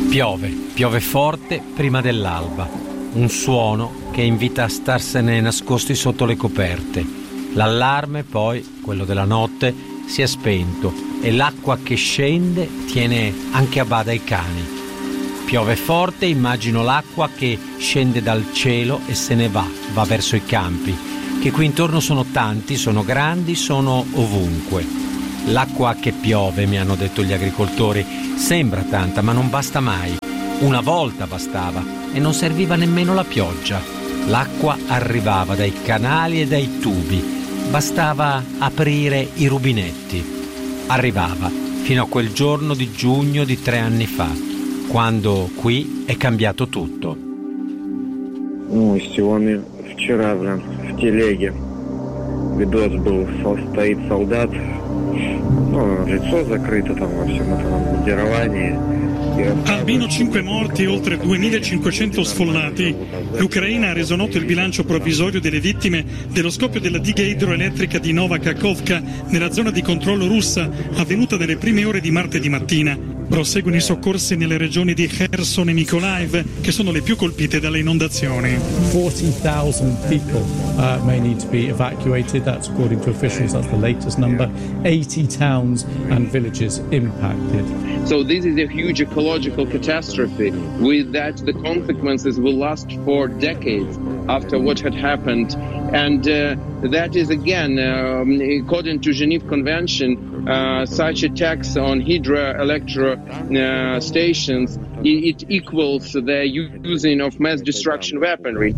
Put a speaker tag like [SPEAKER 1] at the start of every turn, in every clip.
[SPEAKER 1] Piove forte prima dell'alba. Un suono che invita a starsene nascosti sotto le coperte. L'allarme poi, quello della notte, si è spento e l'acqua che scende tiene anche a bada i cani. Piove forte, immagino l'acqua che scende dal cielo e se ne va verso i campi, che qui intorno sono tanti, sono grandi, sono ovunque. L'acqua che piove, mi hanno detto gli agricoltori, sembra tanta, ma non basta mai. Una volta bastava e non serviva nemmeno la pioggia. L'acqua arrivava dai canali e dai tubi. Bastava aprire i rubinetti. Arrivava fino a quel giorno di giugno di 3 anni fa, quando qui è cambiato tutto.
[SPEAKER 2] Сегодня, вчера, в телеге. Видос был, стоит солдат. Лицо закрыто там во всем этом мундировании.
[SPEAKER 3] Almeno 5 morti e oltre 2.500 sfollati. L'Ucraina ha reso noto il bilancio provvisorio delle vittime dello scoppio della diga idroelettrica di Nova Kakhovka nella zona di controllo russa, avvenuta nelle prime ore di martedì mattina. Proseguono i soccorsi nelle regioni di Kherson e Mykolaiv, che sono le più colpite dalle inondazioni.
[SPEAKER 4] 40,000 people may need to be evacuated. That's according to officials. That's the latest number. 80 towns and villages impacted.
[SPEAKER 5] So this is a huge ecological catastrophe. With that, the consequences will last for decades after what had happened. And that is, again, according to Geneva Convention, such attacks on hydroelectric stations, it equals the using of mass destruction weaponry.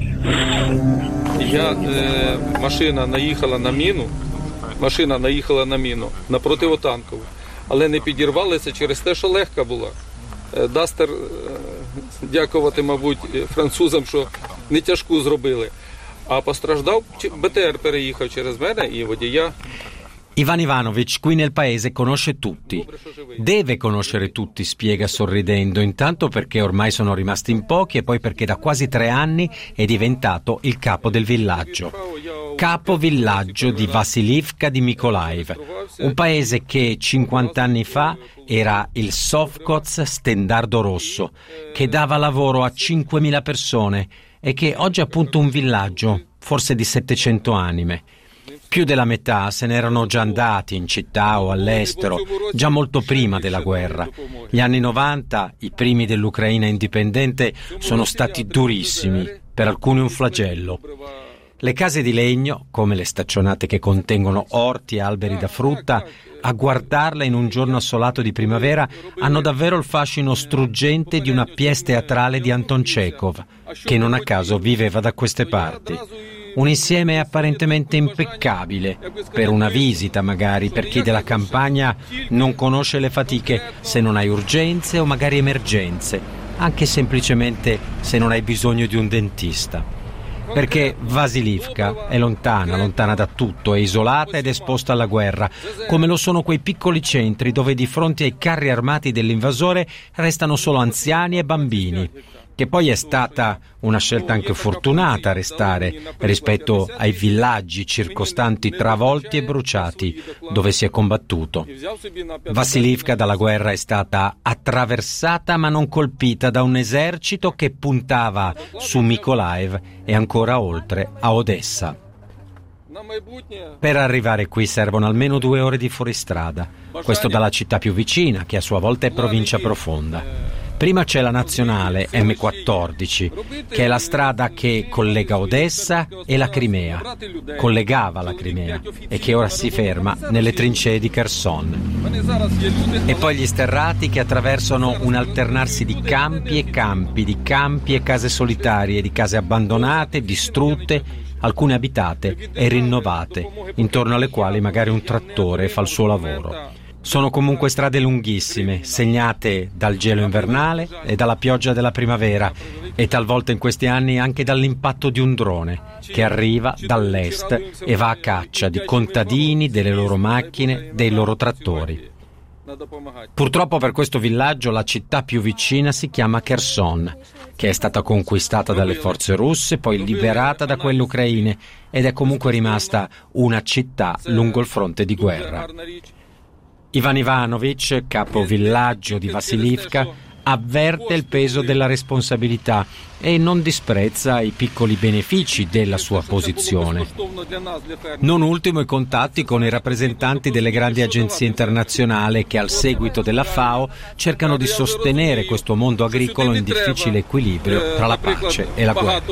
[SPEAKER 6] Машина наїхала на міну, на противотанкову, але не підірвалися через те, що легка була. Дастер, дякувати, мабуть, французам, що не тяжку зробили. А постраждав, БТР переїхав через мене і водія.
[SPEAKER 1] Ivan Ivanovic qui nel paese conosce tutti. Deve conoscere tutti, spiega sorridendo, intanto perché ormai sono rimasti in pochi e poi perché da quasi 3 anni è diventato il capo del villaggio. Capo villaggio di Vassilivka di Mykolaiv, un paese che 50 anni fa era il Sovkhoz Stendardo Rosso, che dava lavoro a 5.000 persone e che oggi è appunto un villaggio, forse di 700 anime. Più della metà se n'erano già andati in città o all'estero, già molto prima della guerra. Gli anni 90, i primi dell'Ucraina indipendente, sono stati durissimi, per alcuni un flagello. Le case di legno, come le staccionate che contengono orti e alberi da frutta, a guardarle in un giorno assolato di primavera, hanno davvero il fascino struggente di una pièce teatrale di Anton Chekhov, che non a caso viveva da queste parti. Un insieme apparentemente impeccabile, per una visita magari, per chi della campagna non conosce le fatiche se non hai urgenze o magari emergenze, anche semplicemente se non hai bisogno di un dentista. Perché Vassilivka è lontana da tutto, è isolata ed esposta alla guerra, come lo sono quei piccoli centri dove di fronte ai carri armati dell'invasore restano solo anziani e bambini. Che poi è stata una scelta anche fortunata restare rispetto ai villaggi circostanti travolti e bruciati dove si è combattuto. Vassilivka dalla guerra è stata attraversata ma non colpita da un esercito che puntava su Mykolaiv e ancora oltre a Odessa. Per arrivare qui servono almeno 2 ore di fuoristrada, questo dalla città più vicina, che a sua volta è provincia profonda. Prima c'è la nazionale M14, che è la strada che collega Odessa e la Crimea, collegava la Crimea e che ora si ferma nelle trincee di Kherson. E poi gli sterrati che attraversano un alternarsi di campi e campi, di campi e case solitarie, di case abbandonate, distrutte, alcune abitate e rinnovate, intorno alle quali magari un trattore fa il suo lavoro. Sono comunque strade lunghissime, segnate dal gelo invernale e dalla pioggia della primavera e talvolta in questi anni anche dall'impatto di un drone che arriva dall'est e va a caccia di contadini, delle loro macchine, dei loro trattori. Purtroppo per questo villaggio la città più vicina si chiama Kherson, che è stata conquistata dalle forze russe, poi liberata da quelle ucraine ed è comunque rimasta una città lungo il fronte di guerra. Ivan Ivanovic, capo villaggio di Vassilivka, avverte il peso della responsabilità e non disprezza i piccoli benefici della sua posizione. Non ultimo i contatti con i rappresentanti delle grandi agenzie internazionali che al seguito della FAO cercano di sostenere questo mondo agricolo in difficile equilibrio tra la pace e la guerra.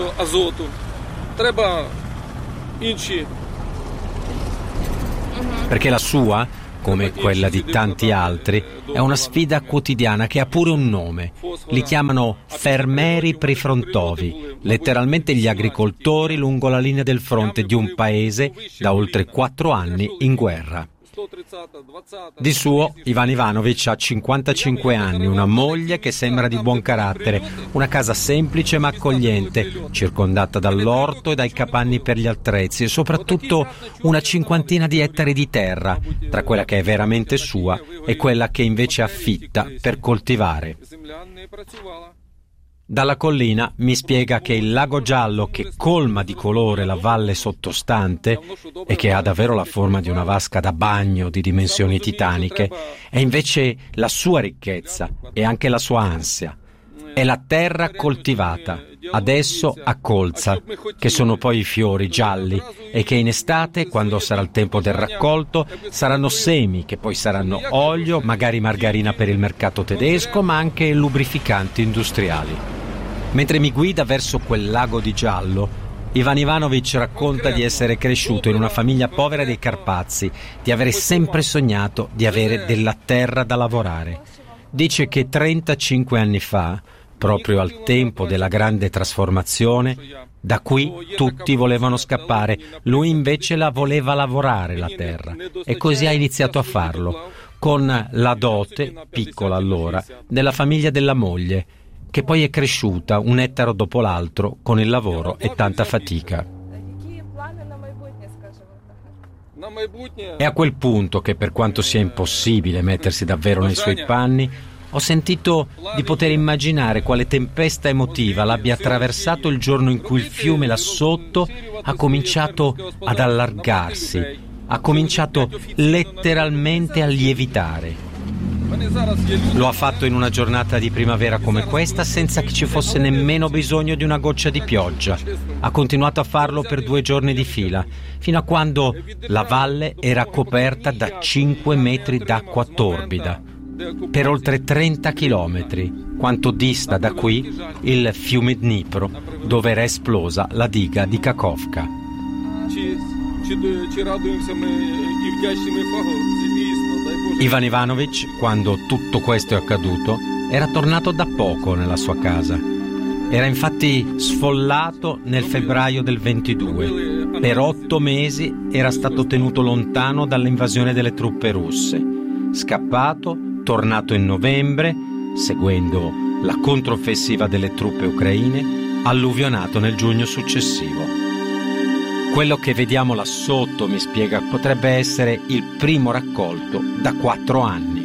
[SPEAKER 1] Perché la sua, come quella di tanti altri, è una sfida quotidiana che ha pure un nome. Li chiamano fermieri prefrontovi, letteralmente gli agricoltori lungo la linea del fronte di un paese da oltre 4 anni in guerra. Di suo, Ivan Ivanovic ha 55 anni, una moglie che sembra di buon carattere, una casa semplice ma accogliente, circondata dall'orto e dai capanni per gli attrezzi e soprattutto una 50ina di ettari di terra, tra quella che è veramente sua e quella che invece affitta per coltivare. Dalla collina mi spiega che il lago giallo che colma di colore la valle sottostante e che ha davvero la forma di una vasca da bagno di dimensioni titaniche è invece la sua ricchezza e anche la sua ansia. È la terra coltivata, adesso a colza, che sono poi i fiori gialli e che in estate, quando sarà il tempo del raccolto, saranno semi che poi saranno olio, magari margarina per il mercato tedesco, ma anche lubrificanti industriali. Mentre mi guida verso quel lago di giallo, Ivan Ivanovic racconta di essere cresciuto in una famiglia povera dei Carpazi, di avere sempre sognato di avere della terra da lavorare. Dice che 35 anni fa, proprio al tempo della grande trasformazione, da qui tutti volevano scappare, lui invece la voleva lavorare la terra e così ha iniziato a farlo, con la dote, piccola allora, della famiglia della moglie, che poi è cresciuta un ettaro dopo l'altro con il lavoro e tanta fatica. È a quel punto che, per quanto sia impossibile mettersi davvero nei suoi panni, ho sentito di poter immaginare quale tempesta emotiva l'abbia attraversato il giorno in cui il fiume là sotto ha cominciato ad allargarsi, ha cominciato letteralmente a lievitare. Lo ha fatto in una giornata di primavera come questa senza che ci fosse nemmeno bisogno di una goccia di pioggia. Ha continuato a farlo per 2 giorni di fila, fino a quando la valle era coperta da 5 metri d'acqua torbida. Per oltre 30 chilometri, quanto dista da qui il fiume Dnipro, dove era esplosa la diga di Kakhovka. Ivan Ivanovic, quando tutto questo è accaduto, era tornato da poco nella sua casa. Era infatti sfollato nel febbraio del 22. Per 8 mesi era stato tenuto lontano dall'invasione delle truppe russe. Scappato, tornato in novembre, seguendo la controffensiva delle truppe ucraine, alluvionato nel giugno successivo. Quello che vediamo là sotto, mi spiega, potrebbe essere il primo raccolto da 4 anni.